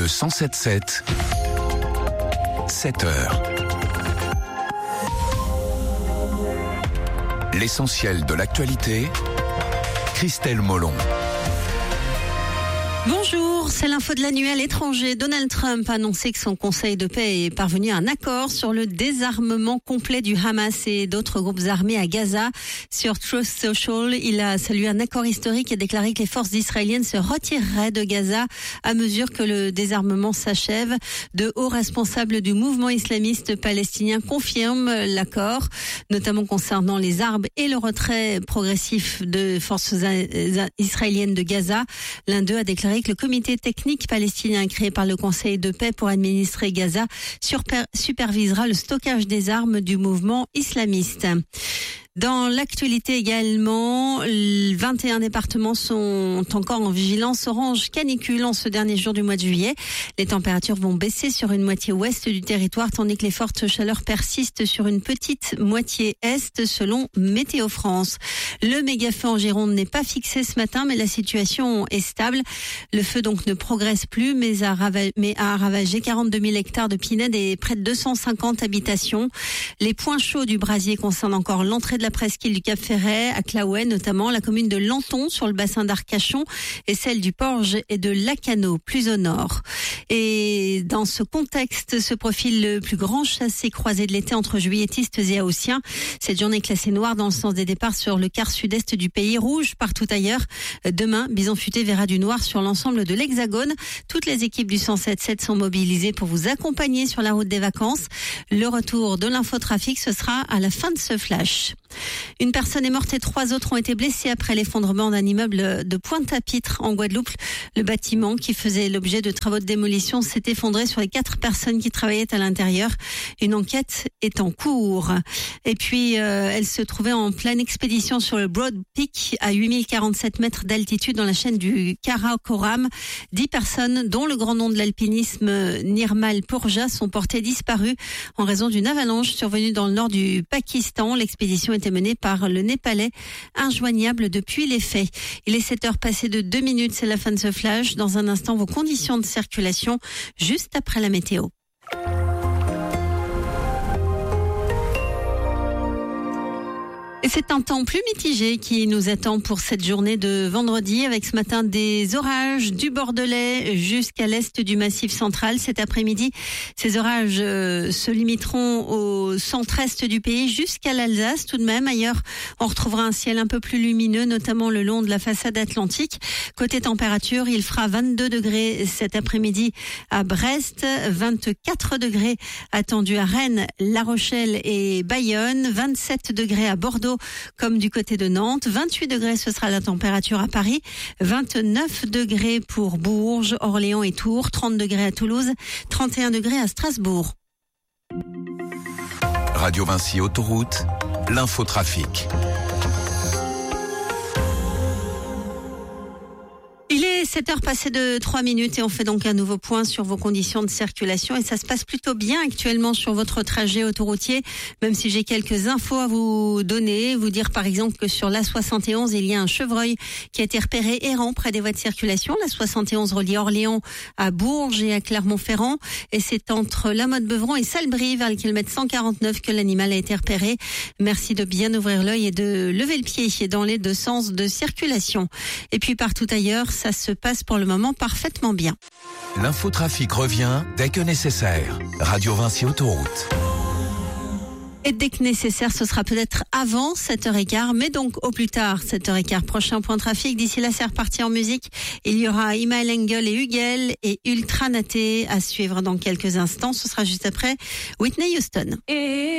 le 107.7, 7h. L'essentiel de l'actualité, Christelle Molon. Bonjour, c'est l'info de la nuit à l'étranger. Donald Trump a annoncé que son conseil de paix est parvenu à un accord sur le désarmement complet du Hamas et d'autres groupes armés à Gaza. Sur Truth Social, il a salué un accord historique et déclaré que les forces israéliennes se retireraient de Gaza à mesure que le désarmement s'achève. De hauts responsables du mouvement islamiste palestinien confirment l'accord, notamment concernant les armes et le retrait progressif de forces israéliennes de Gaza. L'un d'eux a déclaré que le comité technique palestinien créé par le Conseil de paix pour administrer Gaza supervisera le stockage des armes du mouvement islamiste. Dans l'actualité également, 21 départements sont encore en vigilance orange canicule en ce dernier jour du mois de juillet. Les températures vont baisser sur une moitié ouest du territoire, tandis que les fortes chaleurs persistent sur une petite moitié est, selon Météo France. Le méga-feu en Gironde n'est pas fixé ce matin, mais la situation est stable. Le feu donc ne progresse plus, mais a ravagé 42 000 hectares de pinèdes et près de 250 habitations. Les points chauds du brasier concernent encore l'entrée de la presqu'île du Cap-Ferret, à Claouet notamment, la commune de Lanton sur le bassin d'Arcachon et celle du Porge et de Lacanau, plus au nord. Et dans ce contexte se profile le plus grand chassé-croisé de l'été entre juilletistes et haussiens. Cette journée classée noire dans le sens des départs sur le quart sud-est du pays, rouge partout ailleurs. Demain, Bison Futé verra du noir sur l'ensemble de l'Hexagone. Toutes les équipes du 107.7 sont mobilisées pour vous accompagner sur la route des vacances. Le retour de l'infotrafic, ce sera à la fin de ce flash. Une personne est morte et 3 autres ont été blessés après l'effondrement d'un immeuble de Pointe-à-Pitre en Guadeloupe. Le bâtiment qui faisait l'objet de travaux de démolition s'est effondré sur les 4 personnes qui travaillaient à l'intérieur. Une enquête est en cours. Et puis, elle se trouvait en pleine expédition sur le Broad Peak à 8047 mètres d'altitude dans la chaîne du Karakoram. 10 personnes, dont le grand nom de l'alpinisme Nirmal Purja, sont portées disparues en raison d'une avalanche survenue dans le nord du Pakistan. L'expédition était menée par le Népalais, injoignable depuis les faits. Il est 7h passées de 2 minutes, c'est la fin de ce flash. Dans un instant, vos conditions de circulation, juste après la météo. Et c'est un temps plus mitigé qui nous attend pour cette journée de vendredi, avec ce matin des orages du Bordelais jusqu'à l'est du Massif central. Cet après-midi, ces orages se limiteront au centre-est du pays jusqu'à l'Alsace tout de même. Ailleurs, on retrouvera un ciel un peu plus lumineux, notamment le long de la façade atlantique. Côté température, il fera 22 degrés cet après-midi à Brest, 24 degrés attendus à Rennes, La Rochelle et Bayonne, 27 degrés à Bordeaux comme du côté de Nantes, 28 degrés ce sera la température à Paris, 29 degrés pour Bourges, Orléans et Tours, 30 degrés à Toulouse, 31 degrés à Strasbourg. Radio Vinci Autoroute, l'infotrafic. Il est 7h passées de 3 minutes et on fait donc un nouveau point sur vos conditions de circulation et ça se passe plutôt bien actuellement sur votre trajet autoroutier, même si j'ai quelques infos à vous donner. Vous dire par exemple que sur l'A71, il y a un chevreuil qui a été repéré errant près des voies de circulation. L'A71 relie Orléans à Bourges et à Clermont-Ferrand et c'est entre La Motte-Beuvron et Salbris vers le kilomètre 149 que l'animal a été repéré. Merci de bien ouvrir l'œil et de lever le pied dans les deux sens de circulation. Et puis partout ailleurs, ça se passe pour le moment parfaitement bien. L'infotrafic revient dès que nécessaire. Radio Vinci Autoroute. Et dès que nécessaire, ce sera peut-être avant 7h15, mais donc au plus tard 7h15. Prochain point trafic. D'ici là, c'est reparti en musique. Il y aura Imael Engel et Hugel et Ultra Naté à suivre dans quelques instants. Ce sera juste après Whitney Houston.